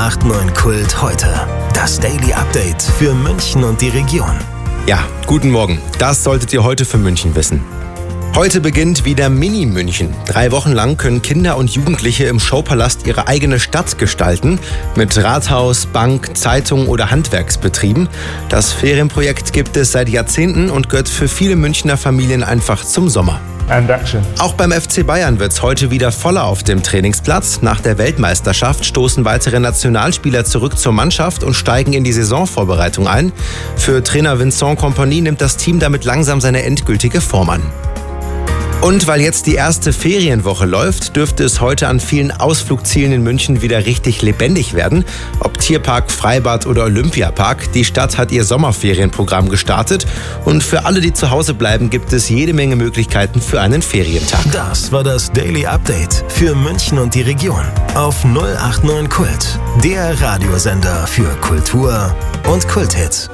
089 Kult heute. Das Daily Update für München und die Region. Ja, guten Morgen. Das solltet ihr heute für München wissen. Heute beginnt wieder Mini-München. 3 Wochen lang können Kinder und Jugendliche im Showpalast ihre eigene Stadt gestalten. Mit Rathaus, Bank, Zeitung oder Handwerksbetrieben. Das Ferienprojekt gibt es seit Jahrzehnten und gehört für viele Münchner Familien einfach zum Sommer. And action. Auch beim FC Bayern wird es heute wieder voller auf dem Trainingsplatz. Nach der Weltmeisterschaft stoßen weitere Nationalspieler zurück zur Mannschaft und steigen in die Saisonvorbereitung ein. Für Trainer Vincent Kompany nimmt das Team damit langsam seine endgültige Form an. Und weil jetzt die erste Ferienwoche läuft, dürfte es heute an vielen Ausflugszielen in München wieder richtig lebendig werden. Ob Tierpark, Freibad oder Olympiapark, die Stadt hat ihr Sommerferienprogramm gestartet. Und für alle, die zu Hause bleiben, gibt es jede Menge Möglichkeiten für einen Ferientag. Das war das Daily Update für München und die Region auf 089 Kult, der Radiosender für Kultur und Kulthits.